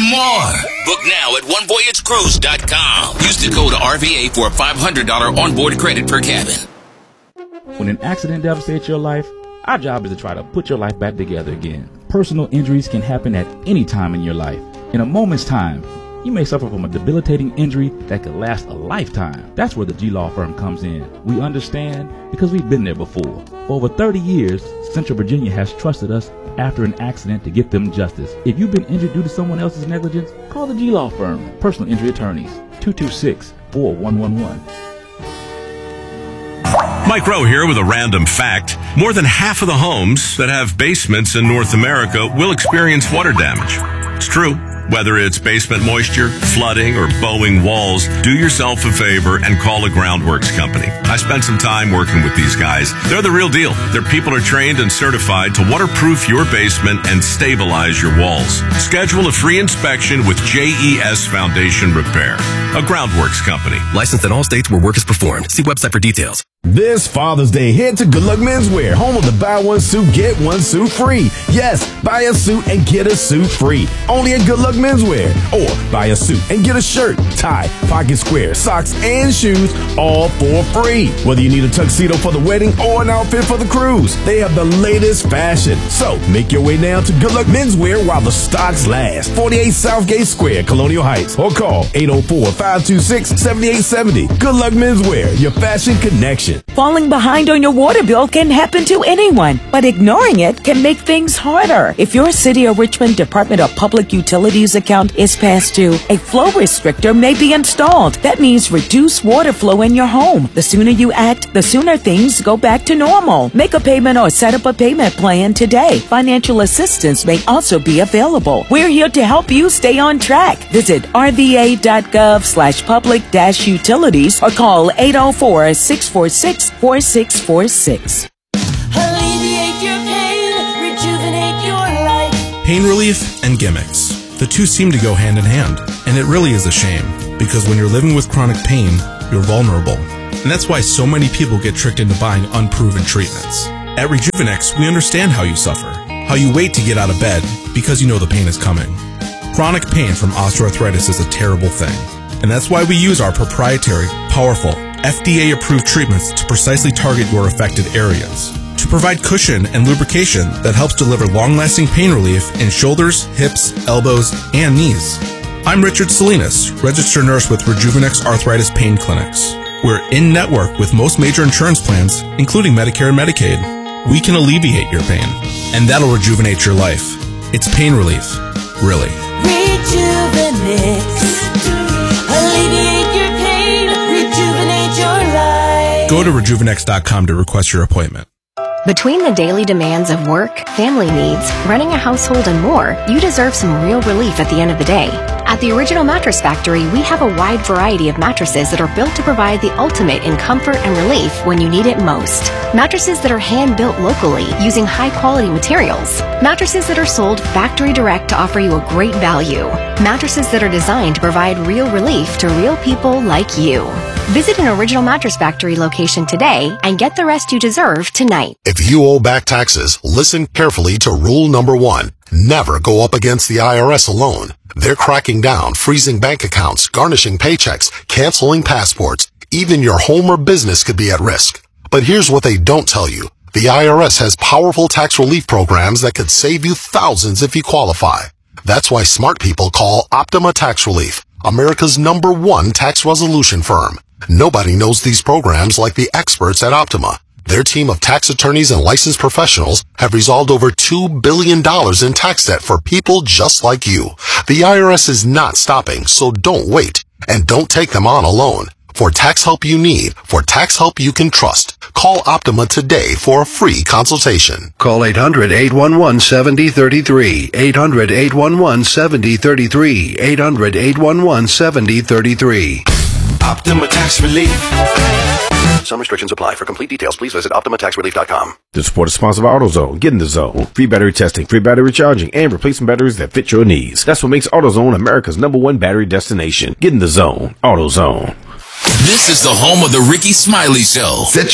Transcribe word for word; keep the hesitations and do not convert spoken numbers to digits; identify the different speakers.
Speaker 1: more. Book now at one voyage cruise dot com. Use the code R V A for a five hundred dollars onboard credit per cabin.
Speaker 2: When an accident devastates your life, our job is to try to put your life back together again. Personal injuries can happen at any time in your life. In a moment's time, you may suffer from a debilitating injury that could last a lifetime. That's where the G-Law firm comes in. We understand because we've been there before. For over thirty years, Central Virginia has trusted us after an accident to get them justice. If you've been injured due to someone else's negligence, call the G-Law firm, Personal Injury Attorneys, two two six, four one one one.
Speaker 3: Mike Rowe here with a random fact. More than half of the homes that have basements in North America will experience water damage. It's true. Whether it's basement moisture, flooding, or bowing walls, do yourself a favor and call a Groundworks company. I spent some time working with these guys. They're the real deal. Their people are trained and certified to waterproof your basement and stabilize your walls. Schedule a free inspection with J E S Foundation Repair, a Groundworks company.
Speaker 4: Licensed in all states where work is performed. See website for details.
Speaker 5: This Father's Day, head to Good Luck Menswear, home of the buy one suit, get one suit free. Yes, buy a suit and get a suit free. Only at Good Luck Menswear. Or buy a suit and get a shirt, tie, pocket square, socks, and shoes, all for free. Whether you need a tuxedo for the wedding or an outfit for the cruise, they have the latest fashion. So make your way down to Good Luck Menswear while the stocks last. forty-eight Southgate Square, Colonial Heights. Or call eight oh four, five two six, seven eight seven oh. Good Luck Menswear, your fashion connection.
Speaker 6: Falling behind on your water bill can happen to anyone, but ignoring it can make things harder. If your City of Richmond Department of Public Utilities account is past due, a flow restrictor may be installed. That means reduce water flow in your home. The sooner you act, the sooner things go back to normal. Make a payment or set up a payment plan today. Financial assistance may also be available. We're here to help you stay on track. Visit r v a dot gov slash public dash utilities or call eight oh four, six four six, four six four six.
Speaker 7: Alleviate your pain, rejuvenate your life.
Speaker 8: Pain relief and gimmicks. The two seem to go hand in hand, and it really is a shame, because when you're living with chronic pain, you're vulnerable. And that's why so many people get tricked into buying unproven treatments. At Rejuvenex, we understand how you suffer, how you wait to get out of bed because you know the pain is coming. Chronic pain from osteoarthritis is a terrible thing, and that's why we use our proprietary, powerful, F D A-approved treatments to precisely target your affected areas, to provide cushion and lubrication that helps deliver long-lasting pain relief in shoulders, hips, elbows, and knees. I'm Richard Salinas, registered nurse with Rejuvenex Arthritis Pain Clinics. We're in-network with most major insurance plans, including Medicare and Medicaid. We can alleviate your pain, and that'll rejuvenate your life. It's pain relief, really.
Speaker 7: Rejuvenex. Alleviate your pain, rejuvenate your life.
Speaker 8: Go to rejuvenex dot com to request your appointment.
Speaker 9: Between the daily demands of work, family needs, running a household, and more, you deserve some real relief at the end of the day. At the Original Mattress Factory, we have a wide variety of mattresses that are built to provide the ultimate in comfort and relief when you need it most. Mattresses that are hand-built locally using high-quality materials. Mattresses that are sold factory direct to offer you a great value. Mattresses that are designed to provide real relief to real people like you. Visit an Original Mattress Factory location today and get the rest you deserve tonight.
Speaker 10: If you owe back taxes, listen carefully to rule number one. Never go up against the I R S alone. They're cracking down, freezing bank accounts, garnishing paychecks, canceling passports. Even your home or business could be at risk. But here's what they don't tell you. The I R S has powerful tax relief programs that could save you thousands if you qualify. That's why smart people call Optima Tax Relief, America's number one tax resolution firm. Nobody knows these programs like the experts at Optima. Their team of tax attorneys and licensed professionals have resolved over two billion dollars in tax debt for people just like you. The I R S is not stopping, so don't wait. And don't take them on alone. For tax help you need, for tax help you can trust, call Optima today for a free consultation.
Speaker 11: Call eight hundred, eight one one, seven oh three three, eight hundred, eight one one, seven oh three three, eight hundred, eight one one, seven oh three three.
Speaker 4: Optima Tax Relief.
Speaker 11: Some restrictions apply. For complete details, please visit optima tax relief dot com.
Speaker 5: The support is sponsored by AutoZone. Get in the zone. Free battery testing, free battery charging, and replacement batteries that fit your needs. That's what makes AutoZone America's number one battery destination. Get in the zone. AutoZone.
Speaker 1: This is the home of the Ricky Smiley Show.
Speaker 4: Set